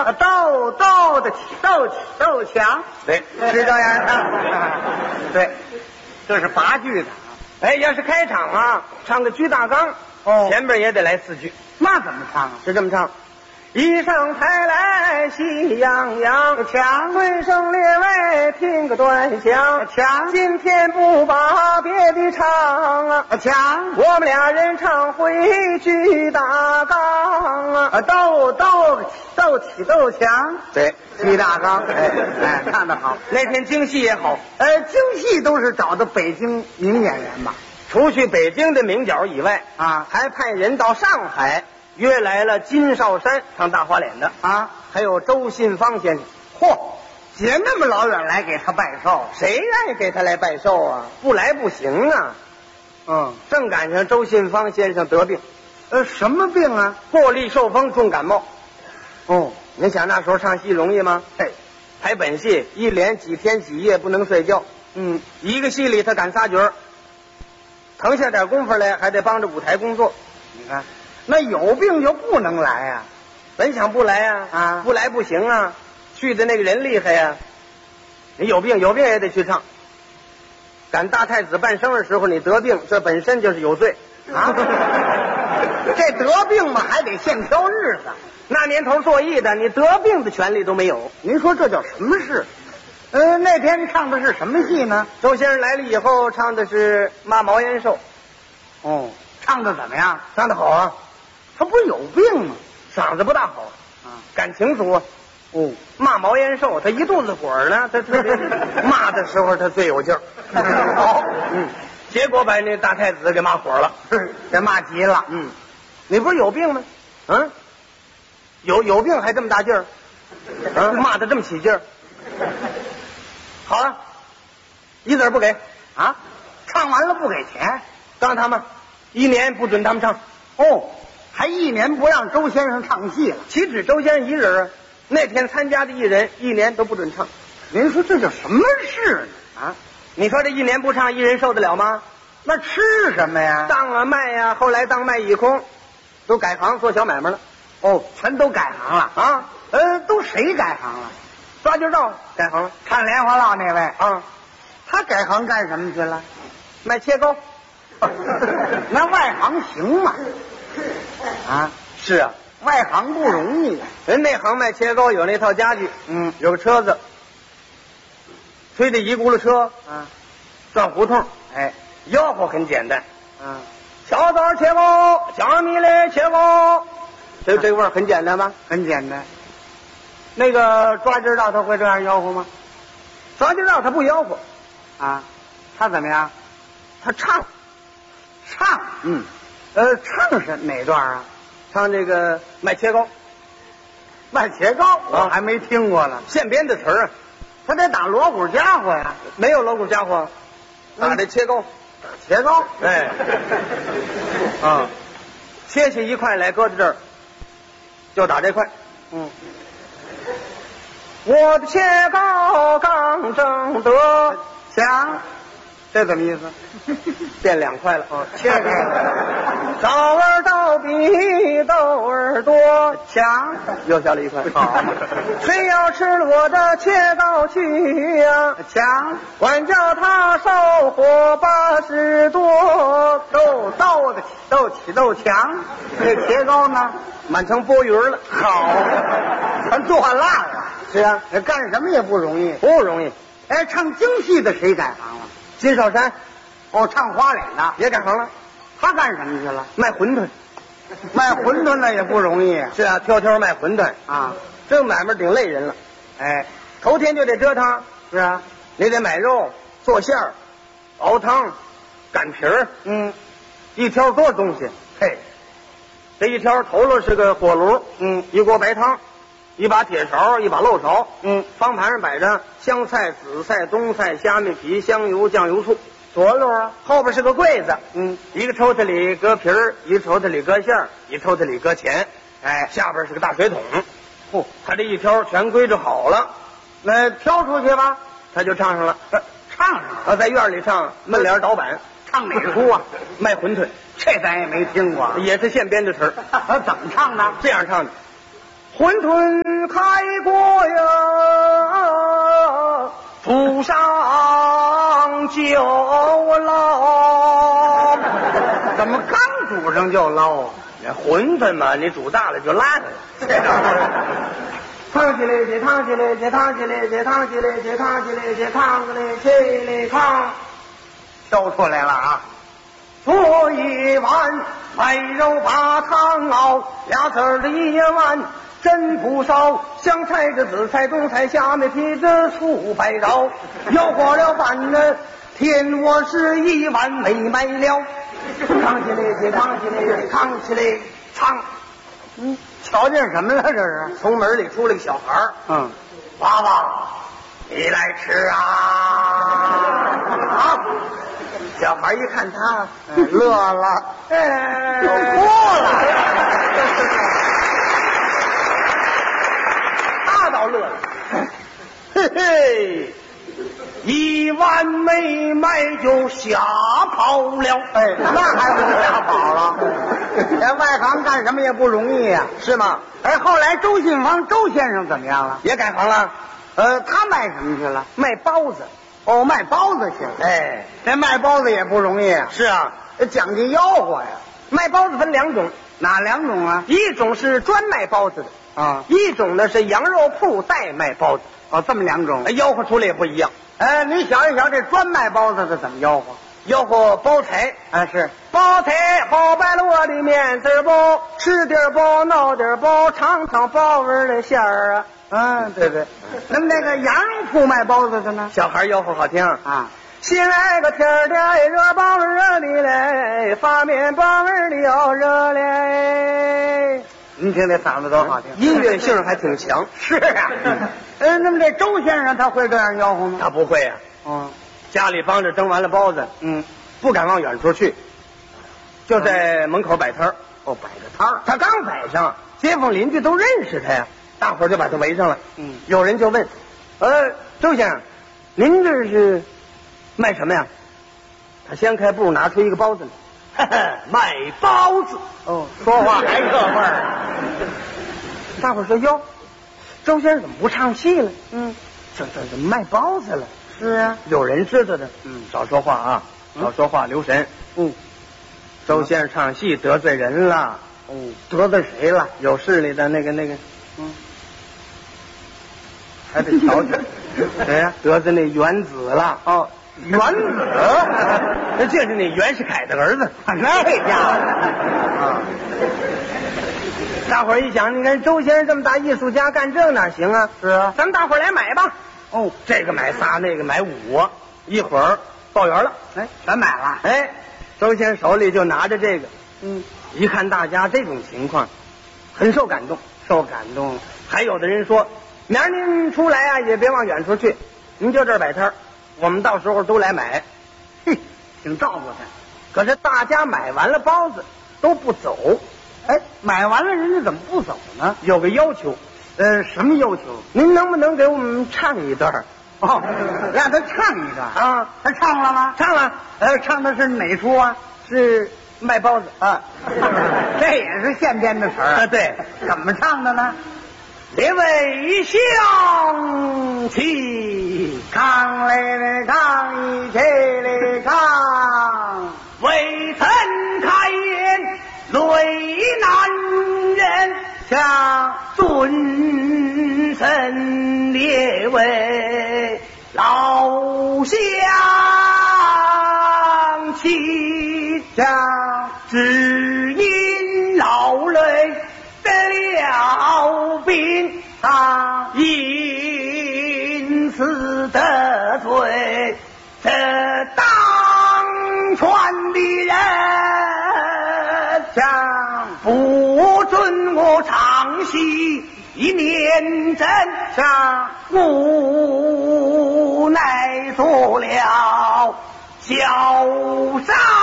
吗？ 斗得起，斗起斗强， 对， 是这样的。对，这是8句的。 哎，要是开场啊，唱个居大纲，前边也得来4句。 那怎么唱啊？ 是这么唱。一上台来喜洋洋， 强对声列位听个端详， 强今天不把别的唱啊， 强我们俩人唱回居大纲啊， 斗起斗强， 对， 居大纲，哎，唱得好。 那天京戏也好， 京戏都是找的北京名演员吧？ 除去北京的名角以外啊， 还派人到上海约来了金少山唱大花脸的啊， 还有周信芳先生。 嚯，姐那么老远来给他拜寿， 谁愿意给他来拜寿啊？不来不行啊。正赶上周信芳先生得病。 什么病啊？ 过力受风，重感冒。你想那时候唱戏容易吗？排本戏一连几天几夜不能睡觉。一个戏里他赶仨角，腾下点功夫来还得帮着舞台工作。 你看那有病就不能来啊， 本想不来啊，不来不行啊，去的那个人厉害呀，你有病也得去唱。赶大太子办生日时候你得病，这本身就是有罪啊。这得病嘛还得现挑日子， 那年头做艺的你得病的权利都没有。 您说这叫什么事？那天唱的是什么戏呢？ 周先生来了以后唱的是骂毛延寿。 唱的怎么样？ 唱的好啊。 他不是有病吗？ 嗓子不大好感情足啊。骂毛延寿，他一肚子火呢，他骂的时候他最有劲儿。 好， 结果把那大太子给骂火了， 给骂急了。 你不是有病吗？有病还这么大劲儿，骂的这么起劲儿。好了，一子不给啊，唱完了不给钱， 告诉他们1年不准他们唱。 还1年不让周先生唱戏了。 岂止周先生一人啊，那天参加的艺人1年都不准唱。 您说这叫什么事呢？ 你说这1年不唱，艺人受得了吗？ 那吃什么呀？ 当啊卖呀，后来当卖艺空，都改行做小买卖了。 全都改行了啊？ 都谁改行了？ 抓阄道改行了。 唱莲花落那位啊， 他改行干什么去了？ 卖切糕。 那外行行吗？ 是啊， 外行不容易。 人那行卖切糕有那套家具，有个车子，推着一轱辘车，转胡同，吆喝很简单，小枣切糕，小米嘞切糕，这个味儿很简单吧？ 很简单。 那个抓阄道他会这样吆喝吗？抓阄道他不吆喝他怎么样？ 他唱， 唱是哪段啊？ 唱这个卖切糕。 卖切糕我还没听过呢， 现编的词儿他得打锣鼓家伙呀。 没有锣鼓家伙，打这切糕。 切糕， 切下一块来搁在这儿，就打这块。我的切糕刚正得强，这怎么意思？ 变2块了。 切这个， 枣儿倒比豆儿多， 强， 又下了1块。 好， 谁要吃我的切糕去呀？ 强， 管叫他烧火80多， 斗起斗强。这切糕呢， 满成波云了。 好，全做烂了。 是啊， 干什么也不容易， 不容易。 唱京戏的谁改行了？ 金少山。 唱花脸的也改行了。 他干什么去了？ 卖馄饨。 卖馄饨了也不容易。 是啊，挑卖馄饨这买卖顶累人了。头天就得折腾。 是啊， 你得买肉、做馅儿、熬汤、擀皮儿。一挑多少东西？这一挑头了是个火炉，一锅白汤，一把铁勺，一把漏勺，方盘上摆着香菜、紫菜、冬菜、虾米皮、香油、酱油、醋。 多溜啊！ 后边是个柜子，一个抽屉里搁皮儿，一个抽屉里搁馅儿，一抽屉里搁钱。下边是个大水桶。他这一挑全归置好了， 那挑出去吧， 他就唱上了。 唱上了。 在院里唱闷帘倒板。 唱哪出啊？ 卖馄饨。 这咱也没听过， 也是现编的词儿。 怎么唱的？ 这样唱的：馄饨开国呀，祖上就捞。 怎么刚煮上就捞？ 馄饨嘛，你煮大了就烂了。烫起来，烫起来，烫起来，烫起来，烫起来，烫起来，起来烫， 挑出来了啊！ 做一碗白肉把汤熬，俩子儿的一碗真不少，香菜的紫菜冬菜虾米皮子醋白肉，要过了饭呢，添我是一碗没卖了。烫起来，烫起来，烫起来，烫。 瞧见什么了？这是从门里出来个小孩儿，娃娃，你来吃啊！啊！小孩一看他， 乐了， 哭了，他倒乐了，嘿嘿，一碗没卖就吓跑了， 哎，那还不吓跑了？在外行干什么也不容易呀， 是吗？ 哎，后来周信芳周先生怎么样了？ 也改行了， 他卖什么去了？ 卖包子。 哦，卖包子去了。 哎， 这卖包子也不容易啊。 是啊， 讲究吆喝呀。 卖包子分两种， 哪两种啊？ 一种是专卖包子的啊， 一种呢是羊肉铺代卖包子。 哦，这么两种， 吆喝出来也不一样。 你瞧一瞧这专卖包子的怎么吆喝？ 吆喝包菜， 是包菜包白了我的面子包，吃点包闹点包，尝尝包味的馅儿啊。 对对。那么那个羊肉铺卖包子的呢？ 小孩吆喝好听啊。 先来个天儿的热包热的嘞，发面包味的要热嘞。 您听这嗓子多好听， 音乐性还挺强。 是啊。那么这周先生他会这样吆喝吗？ 他不会啊。家里帮着蒸完了包子，不敢往远处去，就在门口摆摊儿。 摆个摊儿。 他刚摆上，街坊邻居都认识他呀，大伙儿就把他围上了。有人就问，周先生，您这是卖什么呀？他掀开布拿出一个包子来，卖包子。 说话还这味儿。 大伙儿说哟，周先生怎么不唱戏了？这怎么卖包子了？ 是啊， 有人知道的。少说话啊，少说话，留神。周先生唱戏得罪人了。 得罪谁了？ 有势力的那个。还得瞧瞧。谁呀？得罪那元子了。 元子， 那就是那袁世凯的儿子。 那家伙。 大伙儿一想，你看周先生这么大艺术家干这哪行啊？ 是啊， 咱们大伙儿来买吧。这个买仨，那个买5，一会儿报圆了。 全买了。 周先生手里就拿着这个。一看大家这种情况，很受感动，还有的人说，明儿您出来啊，也别往远处去，您就这儿摆摊儿，我们到时候都来买。 挺照顾他。 可是大家买完了包子都不走。 买完了人家怎么不走呢？ 有个要求。 什么要求？ 您能不能给我们唱一段？ 让他唱一段啊？ 他唱了吗？ 唱了。 唱的是哪出啊？ 是卖包子啊。 这也是现编的词儿。 对。 怎么唱的呢？ 列位乡亲， 唱嘞嘞唱，一起嘞唱， 未曾开言泪难忍， 向尊神列位老乡亲，只因老泪得了病，因此得罪这当权的人，不准我唱戏念真，无奈做了小三。